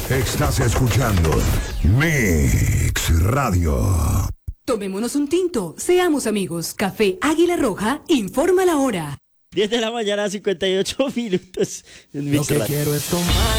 Estás escuchando Mix Radio. Tomémonos un tinto, seamos amigos. Café Águila Roja informa la hora. 10 de la mañana, 58 minutos. Lo que quiero es tomar